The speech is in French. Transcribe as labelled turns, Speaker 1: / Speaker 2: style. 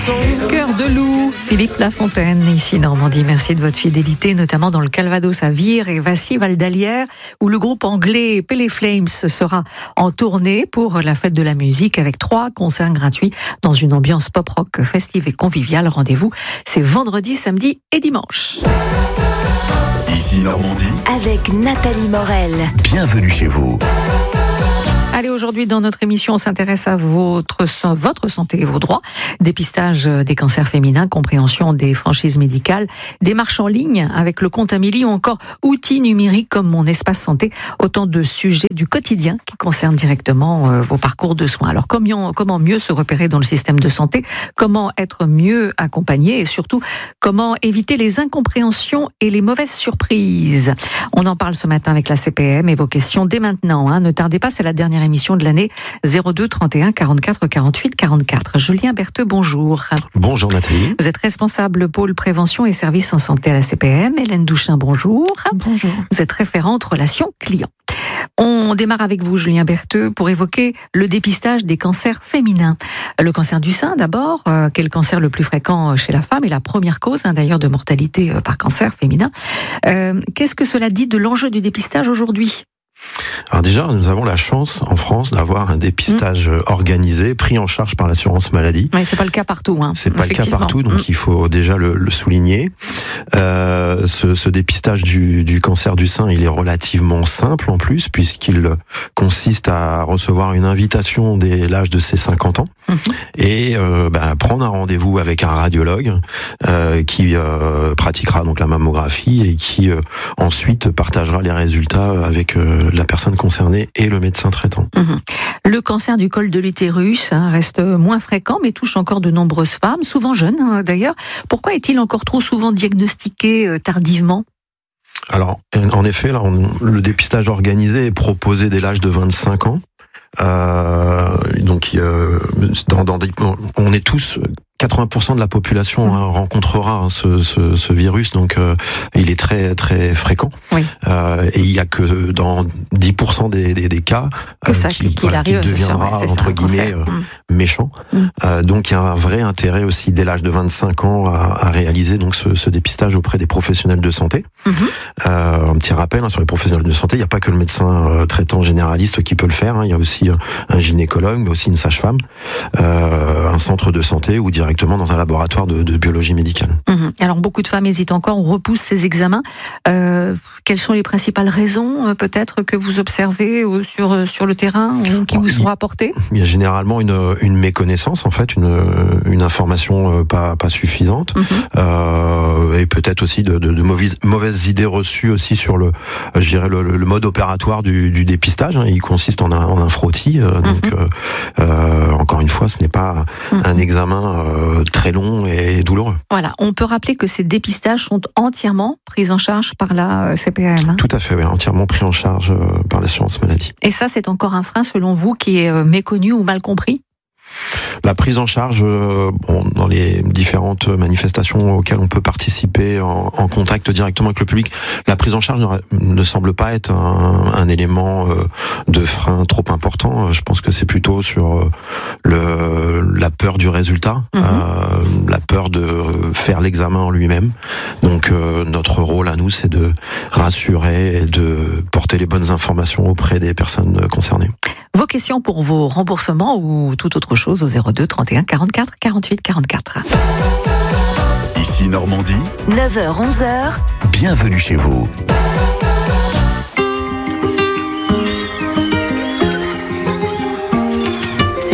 Speaker 1: Cœur de loup, Philippe Lafontaine, ici Normandie. Merci de votre fidélité, notamment dans le Calvados à Vire et Vassy-Val d'Alière, où le groupe anglais Pele Flames sera en tournée pour la fête de la musique avec 3 concerts gratuits dans une ambiance pop-rock festive et conviviale. Rendez-vous, c'est vendredi, samedi et dimanche.
Speaker 2: Ici Normandie,
Speaker 3: avec Nathalie Morel.
Speaker 2: Bienvenue chez vous.
Speaker 1: Allez, aujourd'hui, dans notre émission, on s'intéresse à votre santé et vos droits. Dépistage des cancers féminins, compréhension des franchises médicales, démarches en ligne avec le compte Amélie ou encore outils numériques comme Mon Espace Santé. Autant de sujets du quotidien qui concernent directement vos parcours de soins. Alors, comment mieux se repérer dans le système de santé? Comment être mieux accompagné? Et surtout, comment éviter les incompréhensions et les mauvaises surprises? On en parle ce matin avec la CPM et vos questions dès maintenant. Ne tardez pas, c'est la dernière émission de l'année. 02 31 44 48 44. Julien Bertheux, bonjour.
Speaker 4: Bonjour Nathalie.
Speaker 1: Vous êtes responsable pôle prévention et services en santé à la CPM. Hélène Douchin, bonjour.
Speaker 5: Bonjour.
Speaker 1: Vous êtes référente relations clients. On démarre avec vous, Julien Bertheux, pour évoquer le dépistage des cancers féminins. Le cancer du sein, d'abord, qui est le cancer le plus fréquent chez la femme et la première cause, d'ailleurs, de mortalité par cancer féminin. Qu'est-ce que cela dit de l'enjeu du dépistage aujourd'hui ?
Speaker 4: Alors déjà, nous avons la chance en France d'avoir un dépistage organisé, pris en charge par l'assurance maladie.
Speaker 1: Ouais, c'est pas le cas partout.
Speaker 4: C'est pas le cas partout, donc il faut déjà le souligner. Ce dépistage du cancer du sein, il est relativement simple en plus, puisqu'il consiste à recevoir une invitation dès l'âge de ses 50 ans et prendre un rendez-vous avec un radiologue qui pratiquera donc la mammographie et qui ensuite partagera les résultats avec la personne concernée et le médecin traitant.
Speaker 1: Le cancer du col de l'utérus reste moins fréquent, mais touche encore de nombreuses femmes, souvent jeunes d'ailleurs. Pourquoi est-il encore trop souvent diagnostiqué tardivement ?
Speaker 4: Alors, en effet, là, le dépistage organisé est proposé dès l'âge de 25 ans. Donc, on est tous... 80% de la population rencontrera ce virus, donc il est très très fréquent. Oui. Et il y a que dans 10% des cas qu'il deviendra entre guillemets méchant. Donc il y a un vrai intérêt aussi dès l'âge de 25 ans à réaliser donc ce dépistage auprès des professionnels de santé. Un petit rappel sur les professionnels de santé, il n'y a pas que le médecin traitant généraliste qui peut le faire. Il y a aussi un gynécologue, mais aussi une sage-femme, un centre de santé ou directement dans un laboratoire de biologie médicale.
Speaker 1: Alors beaucoup de femmes hésitent encore, on repousse ces examens. Quelles sont les principales raisons peut-être que vous observez sur le terrain ou qui vous sont rapportées ?
Speaker 4: Il y a généralement une méconnaissance en fait, une information pas suffisante et peut-être aussi de mauvaises idées reçues aussi sur le mode opératoire du dépistage. Il consiste en un frottis, donc encore une fois, ce n'est pas un examen très long et douloureux.
Speaker 1: Voilà, on peut rappeler que ces dépistages sont entièrement pris en charge par la CPM.
Speaker 4: Tout à fait, oui, entièrement pris en charge par l'assurance maladie.
Speaker 1: Et ça, c'est encore un frein, selon vous, qui est méconnu ou mal compris ?
Speaker 4: La prise en charge, dans les différentes manifestations auxquelles on peut participer en contact directement avec le public, la prise en charge ne semble pas être un élément de frein trop important. Je pense que c'est plutôt sur la peur du résultat, la peur de faire l'examen en lui-même. Donc notre rôle à nous, c'est de rassurer et de porter les bonnes informations auprès des personnes concernées.
Speaker 1: Vos questions pour vos remboursements ou toute autre chose au 02 31 44 48 44.
Speaker 2: Ici Normandie,
Speaker 3: 9h-11h.
Speaker 2: bienvenue chez vous.